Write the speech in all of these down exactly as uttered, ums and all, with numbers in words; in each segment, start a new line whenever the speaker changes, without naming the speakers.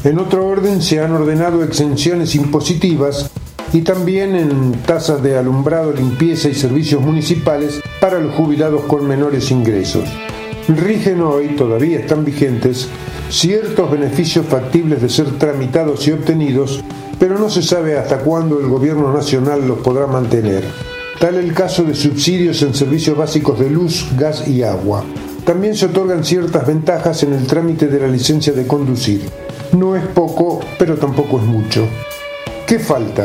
En otro orden, se han ordenado exenciones impositivas y también en tasas de alumbrado, limpieza y servicios municipales para los jubilados con menores ingresos. Rigen hoy, todavía están vigentes, ciertos beneficios factibles de ser tramitados y obtenidos, pero no se sabe hasta cuándo el gobierno nacional los podrá mantener. Tal el caso de subsidios en servicios básicos de luz, gas y agua. También se otorgan ciertas ventajas en el trámite de la licencia de conducir. No es poco, pero tampoco es mucho. ¿Qué falta?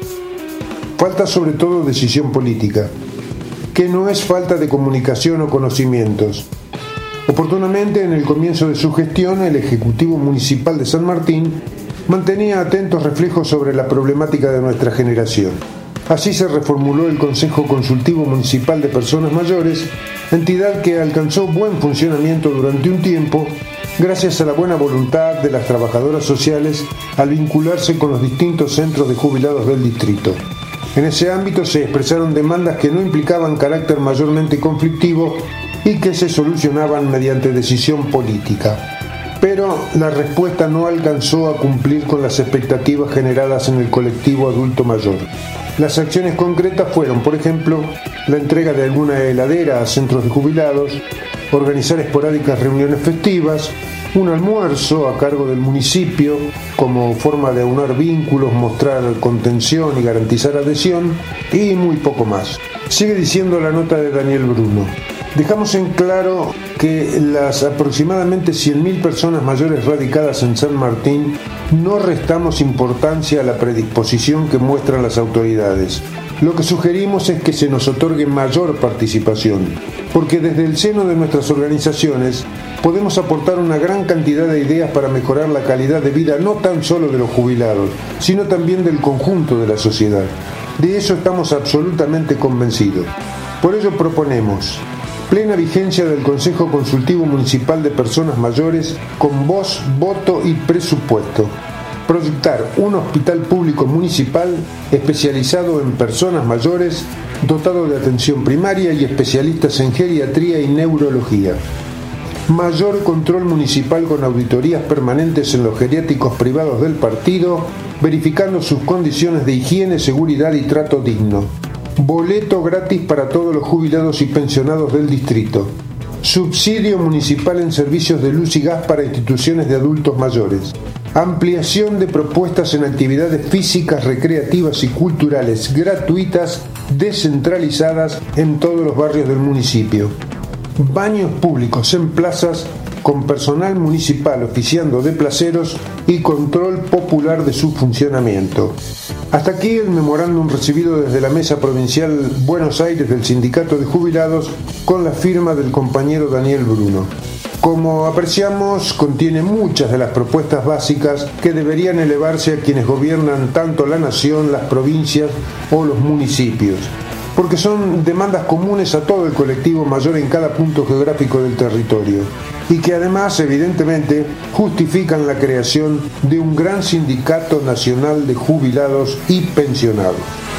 Falta sobre todo decisión política, que no es falta de comunicación o conocimientos. Oportunamente, en el comienzo de su gestión, el Ejecutivo Municipal de San Martín mantenía atentos reflejos sobre la problemática de nuestra generación. Así se reformuló el Consejo Consultivo Municipal de Personas Mayores, entidad que alcanzó buen funcionamiento durante un tiempo, gracias a la buena voluntad de las trabajadoras sociales al vincularse con los distintos centros de jubilados del distrito. En ese ámbito se expresaron demandas que no implicaban carácter mayormente conflictivo y que se solucionaban mediante decisión política. Pero la respuesta no alcanzó a cumplir con las expectativas generadas en el colectivo adulto mayor. Las acciones concretas fueron, por ejemplo, la entrega de alguna heladera a centros de jubilados, organizar esporádicas reuniones festivas, un almuerzo a cargo del municipio como forma de aunar vínculos, mostrar contención y garantizar adhesión, y muy poco más. Sigue diciendo la nota de Daniel Bruno. Dejamos en claro que las aproximadamente cien mil personas mayores radicadas en San Martín no restamos importancia a la predisposición que muestran las autoridades. Lo que sugerimos es que se nos otorgue mayor participación, porque desde el seno de nuestras organizaciones podemos aportar una gran cantidad de ideas para mejorar la calidad de vida no tan solo de los jubilados, sino también del conjunto de la sociedad. De eso estamos absolutamente convencidos. Por ello proponemos plena vigencia del Consejo Consultivo Municipal de Personas Mayores con voz, voto y presupuesto. Proyectar un hospital público municipal especializado en personas mayores, dotado de atención primaria y especialistas en geriatría y neurología. Mayor control municipal con auditorías permanentes en los geriátricos privados del partido, verificando sus condiciones de higiene, seguridad y trato digno. Boleto gratis para todos los jubilados y pensionados del distrito. Subsidio municipal en servicios de luz y gas para instituciones de adultos mayores. Ampliación de propuestas en actividades físicas, recreativas y culturales gratuitas, descentralizadas en todos los barrios del municipio. Baños públicos en plazas con personal municipal oficiando de placeros y control popular de su funcionamiento. Hasta aquí el memorándum recibido desde la Mesa Provincial Buenos Aires del Sindicato de Jubilados con la firma del compañero Daniel Bruno. Como apreciamos, contiene muchas de las propuestas básicas que deberían elevarse a quienes gobiernan tanto la nación, las provincias o los municipios, porque son demandas comunes a todo el colectivo mayor en cada punto geográfico del territorio y que además, evidentemente, justifican la creación de un gran sindicato nacional de jubilados y pensionados.